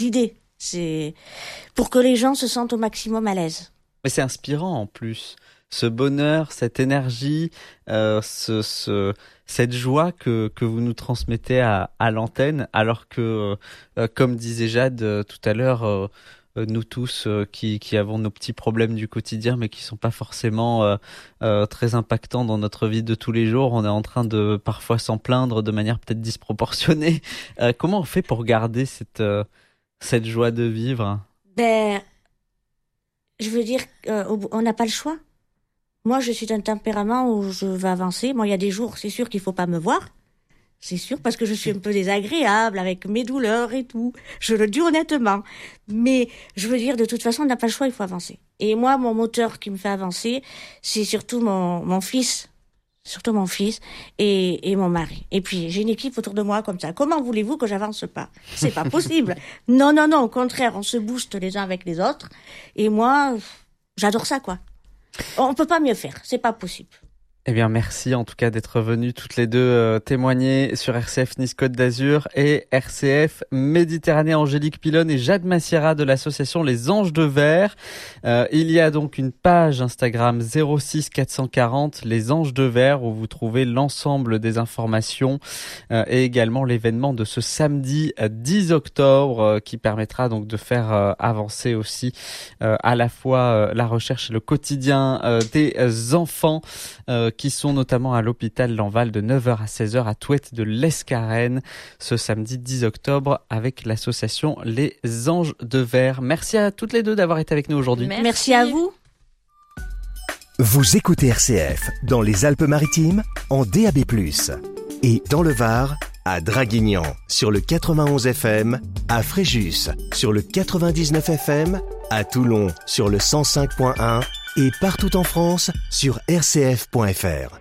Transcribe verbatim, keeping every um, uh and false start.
l'idée. C'est pour que les gens se sentent au maximum à l'aise. Mais c'est inspirant en plus. Ce bonheur, cette énergie, euh, ce, ce, cette joie que, que vous nous transmettez à, à l'antenne, alors que, euh, comme disait Jade euh, tout à l'heure, euh, nous tous euh, qui, qui avons nos petits problèmes du quotidien, mais qui sont pas forcément euh, euh, très impactants dans notre vie de tous les jours, on est en train de parfois s'en plaindre de manière peut-être disproportionnée. Euh, comment on fait pour garder cette, euh, cette joie de vivre ? Ben, je veux dire, euh, on n'a pas le choix. Moi, je suis d'un tempérament où je veux avancer. Moi, il y a des jours, c'est sûr qu'il faut pas me voir. C'est sûr, parce que je suis un peu désagréable avec mes douleurs et tout. Je le dis honnêtement. Mais je veux dire, de toute façon, on n'a pas le choix, il faut avancer. Et moi, mon moteur qui me fait avancer, c'est surtout mon, mon fils. Surtout mon fils et, et mon mari. Et puis, j'ai une équipe autour de moi comme ça. Comment voulez-vous que j'avance pas ? C'est pas possible. Non, non, non, au contraire, on se booste les uns avec les autres. Et moi, j'adore ça, quoi. On peut pas mieux faire, c'est pas possible. Eh bien, merci en tout cas d'être venus toutes les deux euh, témoigner sur R C F Nice Côte d'Azur et R C F Méditerranée. Angélique Pilonne et Jade Massiera de l'association Les Anges de Verre. Euh, il y a donc une page Instagram zéro six quatre cent quarante Les Anges de Verre où vous trouvez l'ensemble des informations euh, et également l'événement de ce samedi dix octobre euh, qui permettra donc de faire euh, avancer aussi euh, à la fois euh, la recherche et le quotidien euh, des euh, enfants euh, qui sont notamment à l'hôpital Lanval de neuf heures à seize heures à Touette de l'Escarène ce samedi dix octobre avec l'association Les Anges de Verre. Merci à toutes les deux d'avoir été avec nous aujourd'hui. Merci, Merci à vous. Vous écoutez R C F dans les Alpes-Maritimes en D A B plus, et dans le Var à Draguignan sur le quatre-vingt-onze F M, à Fréjus sur le quatre-vingt-dix-neuf F M, à Toulon sur le cent cinq point un et partout en France sur r c f point f r.